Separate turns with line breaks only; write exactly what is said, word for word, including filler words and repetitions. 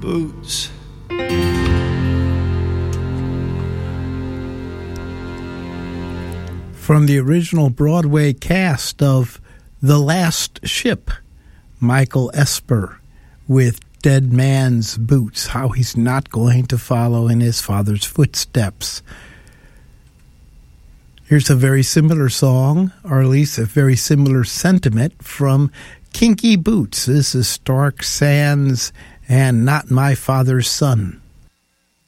boots.
From the original Broadway cast of The Last Ship, Michael Esper with Dead Man's Boots, how he's not going to follow in his father's footsteps. Here's a very similar song, or at least a very similar sentiment from Kinky Boots. This is Stark Sands and Not My Father's Son.